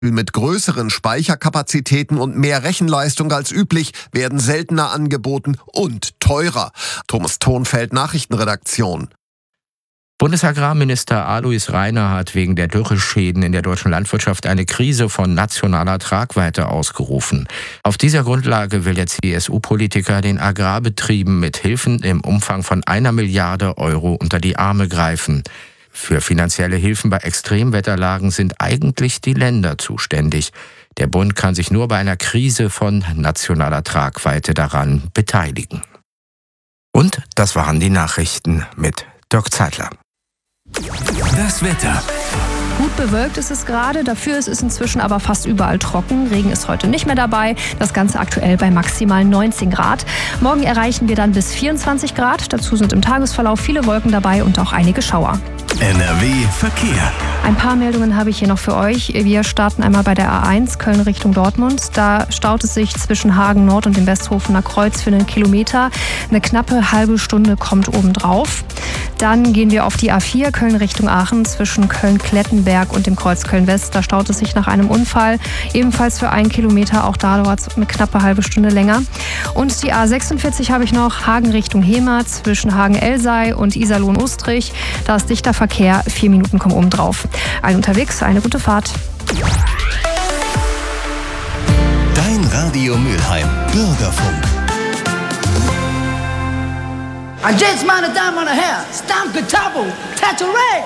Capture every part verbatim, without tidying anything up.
Mit größeren Speicherkapazitäten und mehr Rechenleistung als üblich werden seltener angeboten und teurer. Thomas Thonfeld, Nachrichtenredaktion. Bundesagrarminister Alois Rainer hat wegen der Dürreschäden in der deutschen Landwirtschaft eine Krise von nationaler Tragweite ausgerufen. Auf dieser Grundlage will der C S U-Politiker den Agrarbetrieben mit Hilfen im Umfang von einer Milliarde Euro unter die Arme greifen. Für finanzielle Hilfen bei Extremwetterlagen sind eigentlich die Länder zuständig. Der Bund kann sich nur bei einer Krise von nationaler Tragweite daran beteiligen. Und das waren die Nachrichten mit Dirk Zeitler. Das Wetter. Gut bewölkt ist es gerade, dafür ist es inzwischen aber fast überall trocken. Regen ist heute nicht mehr dabei, das Ganze aktuell bei maximal neunzehn Grad. Morgen erreichen wir dann bis vierundzwanzig Grad, dazu sind im Tagesverlauf viele Wolken dabei und auch einige Schauer. N R W Verkehr. Ein paar Meldungen habe ich hier noch für euch. Wir starten einmal bei der A eins Köln Richtung Dortmund. Da staut es sich zwischen Hagen Nord und dem Westhofener Kreuz für einen Kilometer. Eine knappe halbe Stunde kommt obendrauf. Dann gehen wir auf die A vier Köln Richtung Aachen zwischen Köln-Klettenberg und dem Kreuz Köln-West. Da staut es sich nach einem Unfall ebenfalls für einen Kilometer. Auch da dauert es eine knappe halbe Stunde länger. Und die A sechsundvierzig habe ich noch, Hagen Richtung Hemer zwischen Hagen-Elsei und Iserlohn-Ostrich. Da ist dichter Verkehr, vier Minuten kommen obendrauf. Allen unterwegs, eine gute Fahrt. Dein Radio Mülheim, Bürgerfunk. I just meine Damen und Herren, Stampe Tabo, Tattoo-Ray.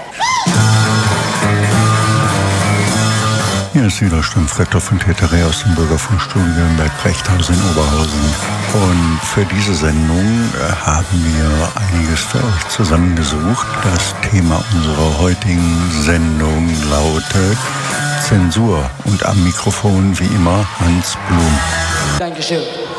Hier ist wieder Stimmfretter von Teteré aus dem Bürgerfunkstudio in Berg-Brechthausen in Oberhausen. Und für diese Sendung haben wir einiges für euch zusammengesucht. Das Thema unserer heutigen Sendung lautet Zensur. Und am Mikrofon wie immer Hans Blum. Dankeschön.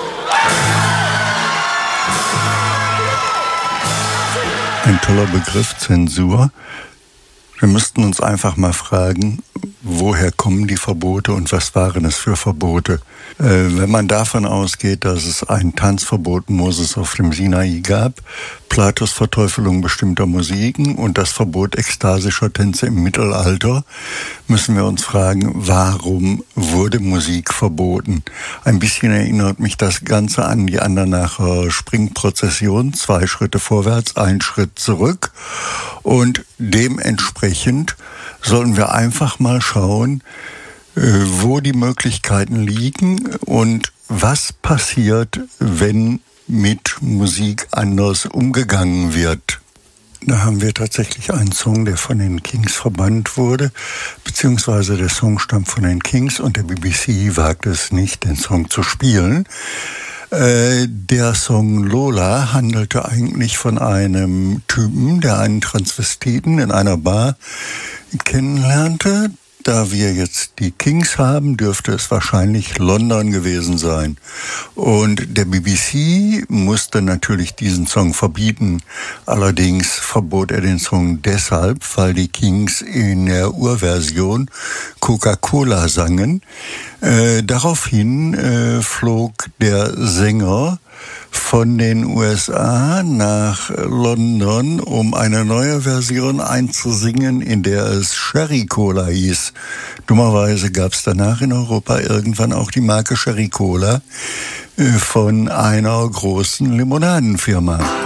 Ein toller Begriff, Zensur. Wir müssten uns einfach mal fragen, woher kommen die Verbote und was waren es für Verbote? Äh, wenn man davon ausgeht, dass es ein Tanzverbot Moses auf dem Sinai gab, Platos Verteufelung bestimmter Musiken und das Verbot ekstasischer Tänze im Mittelalter, müssen wir uns fragen, warum wurde Musik verboten? Ein bisschen erinnert mich das Ganze an die Andernacher Springprozession, zwei Schritte vorwärts, ein Schritt zurück und dementsprechend sollen wir einfach mal schauen, wo die Möglichkeiten liegen und was passiert, wenn mit Musik anders umgegangen wird. Da haben wir tatsächlich einen Song, der von den Kings verbannt wurde, beziehungsweise der Song stammt von den Kings und der B B C wagt es nicht, den Song zu spielen. Äh, der Song Lola handelte eigentlich von einem Typen, der einen Transvestiten in einer Bar kennenlernte. Da wir jetzt die Kings haben, dürfte es wahrscheinlich London gewesen sein. Und der B B C musste natürlich diesen Song verbieten. Allerdings verbot er den Song deshalb, weil die Kings in der Urversion Coca-Cola sangen. Äh, daraufhin äh, flog der Sänger von den U S A nach London, um eine neue Version einzusingen, in der es Sherry Cola hieß. Dummerweise gab es danach in Europa irgendwann auch die Marke Sherry Cola von einer großen Limonadenfirma.